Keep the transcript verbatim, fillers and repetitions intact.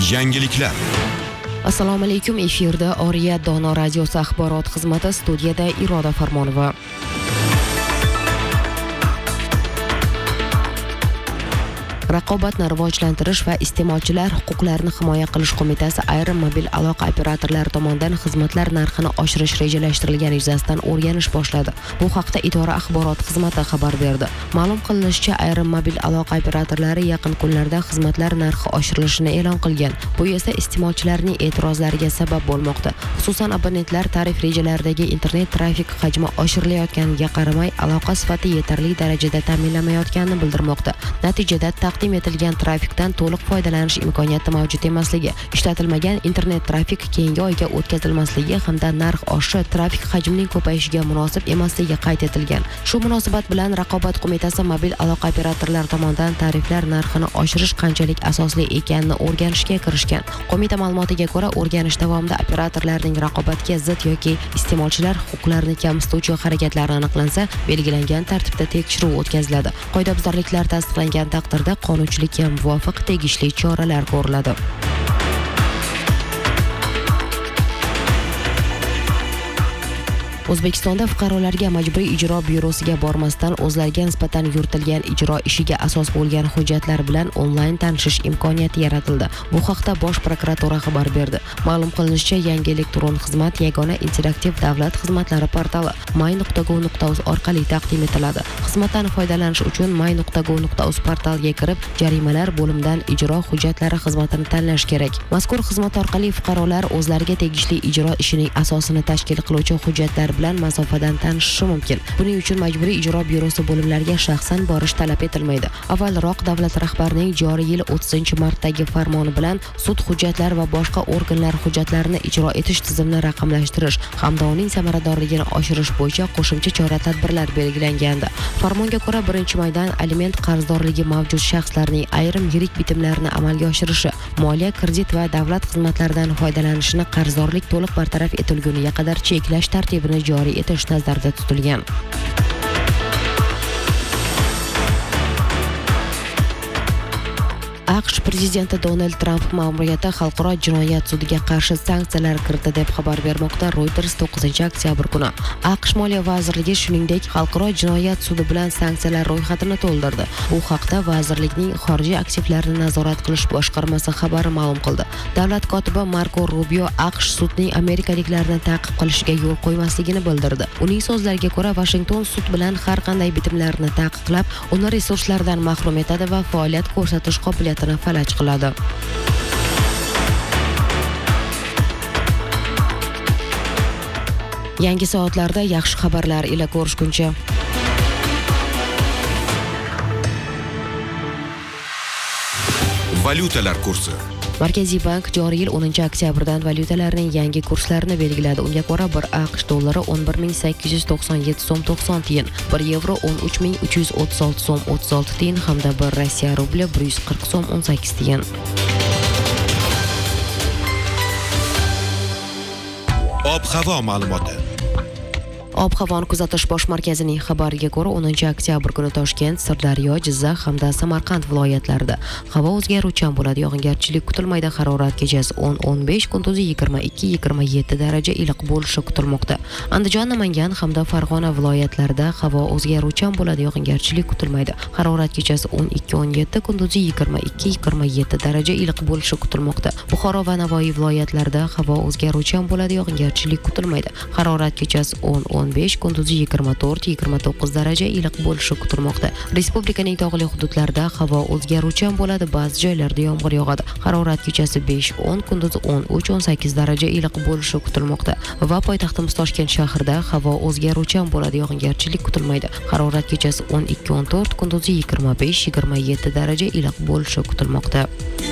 Yangiliklar. Assalomu alaykum, efirda Oriya Dono radiosi axborot xizmati, studiyada Iroda Farmonova. Raqobatni rivojlantirish va iste'molchilar huquqlarini himoya qilish qo'mitasi ayrim mobil aloqa operatorlari tomonidan xizmatlar narxini oshirish rejalashtirilgani yuzasidan o'rganish boshladi. Bu haqda idora axborot xizmati xabar berdi. Ma'lum qilinishicha, ayrim mobil aloqa operatorlari yaqin kunlarda xizmatlar narxi oshirilishini e'lon qilgan. Bu esa iste'molchilarning e'tirozlariga sabab bo'lmoqda. Xususan, abonentlar tarif rejalaridagi internet trafik hajmi oshirilayotganiga qaramay, aloqa sifati yetarli darajada ta'minlanmayotganini bildirmoqda. Natijada taqdim etilgan trafikdan to'liq foydalanish imkoniyati mavjud emasligi, ishlatilmagan internet trafik keyingi oyga o'tkazilmasligi hamda narx oshishi trafik hajmining ko'payishiga munosib emasligi qayd etilgan. Shu munosabat bilan Raqobat qo'mitasi mobil aloqa operatorlari tomonidan tariflar narxini oshirish qanchalik asosli ekanini o'rganishga kirishgan. Qo'mita ma'lumotiga ko'ra, o'rganish davomida operatorlarning raqobatga zid yoki iste'molchilar huquqlarini kamsituvchi harakatlari aniqlansa, belgilangan tartibda tekshiruv o'tkaziladi. Qoidabuzarliklar tasdiqlangan taqdirda qonunchilikka muvofiq tegishli choralar ko'riladi. O'zbekistonda fuqarolarga majburiy ijro byurosiga bormasdan o'zlariga nisbatan yuritilgan ijro ishiga asos bo'lgan hujjatlar bilan onlayn tanishish imkoniyati yaratildi. Bu haqda Bosh prokuratura xabar berdi. Ma'lum qilinishicha, yangi elektron xizmat yagona interaktiv davlat xizmatlari portali may nuqta gov nuqta uz orqali taqdim etiladi. Xizmatdan foydalanish uchun may nuqta gov nuqta uz portaliga kirib, jarimalar bo'limidan ijro hujjatlari xizmatini tanlash kerak. Mazkur xizmat orqali fuqarolar o'zlariga tegishli ijro ishining asosini tashkil qiluvchi hujjatlar bilan masofadan tanishishi mumkin. Buning uchun majburiy ijro byurosi bo'limlariga shaxsan borish talab etilmaydi. Avvalroq davlat rahbarining joriy yil o'ttizinchi martdagi farmoni bilan sud hujjatlar va boshqa organlar hujjatlarini ijro etish tizimini raqamlashtirish hamda uning samaradorligini oshirish bo'yicha qo'shimcha chora-tadbirlar belgilangandi. Farmonga ko'ra, birinchi maydan aliment qarzdorligi mavjud shaxslarning ayrim yirik bitimlarini amalga oshirishi, moliya, kredit va davlat xizmatlaridan foydalanishini qarzdorlik to'liq bartaraf etilguniga qadar cheklash tartibini joriy etish nazarda tutilgan. AQSh prezidenti Donald Tramp ma'muriyati xalqaro jinoyat sudiga qarshi sanksiyalar kiritdi deb xabar bermoqda Reuters to'qqizinchi oktyabr kuni. AQSh Moliya vazirligi shuningdek xalqaro jinoyat sudi bilan sanksiyalar ro'yxatini to'ldirdi. Bu haqda vazirlikning xorijiy aktivlarni nazorat qilish boshqarmasi xabari ma'lum qildi. Davlat kotibi Marko Rubio AQSh sudning amerikaliklarni ta'qib qilishiga yo'l qo'ymasligini bildirdi. Uning so'zlariga ko'ra, Washington sud bilan har qanday bitimlarni taqiqlab, uni resurslardan mahrum etadi va faoliyat ko'rsatish qobiliyati falaj qiladi. Yangi soatlarda yaxshi xabarlar ila ko'rishguncha. Valyutalar kursi. Markaziy bank joriy yil o'ninchi oktyabrdan valyutalarning yangi kurslarini belgiladi. Unga ko'ra, bir AQSh dollari o'n bir ming sakkiz yuz to'qson yetti so'm to'qson tiyin, bir yevro o'n uch ming uch yuz o'ttiz olti so'm o'ttiz olti tiyin hamda bir Rossiya rubli bir yuz qirq so'm o'n sakkiz tiyin. Ob-havo ma'lumoti. Ob-havoni kuzatish bosh markazining xabariga ko'ra, o'ninchi oktyabr kuni Toshkent, Sirdaryo, Jizzax hamda Samarqand viloyatlarida havo o'zgaruvchan bo'ladi. Yog'ingarchilik kutilmaydi. Harorat kechasi o'n o'n besh, kunduzi yigirma ikki yigirma yetti daraja iliq bo'lishi kutilmoqda. Andijon, Namangan hamda Farg'ona viloyatlarida havo o'zgaruvchan bo'ladi. Yog'ingarchilik kutilmaydi. Harorat kechasi o'n ikki o'n yetti, kunduzi yigirma ikki yigirma yetti daraja iliq bo'lishi kutilmoqda. Buxoro va Navoiy viloyatlarida havo o'zgaruvchan bo'ladi. Yog'ingarchilik kutilmaydi. Harorat kechasi o'n o'n besh, kunduzi yigirma to'rt yigirma to'qqiz daraja iliq bo'lishi kutilmoqda. Respublikaning tog'li hududlarida havo o'zgaruvchan bo'ladi. Ba'zi joylarda yomg'ir yog'adi. Harorat kechasi besh o'n, kunduzi o'n uch o'n sakkiz daraja iliq bo'lishi kutilmoqda. Va poytaxtimiz Toshkent shahrida havo o'zgaruvchan bo'ladi. Yog'ingarchilik kutilmaydi. Harorat kechasi o'n ikki o'n to'rt, kunduzi yigirma besh yigirma yetti daraja iliq bo'lishi kutilmoqda.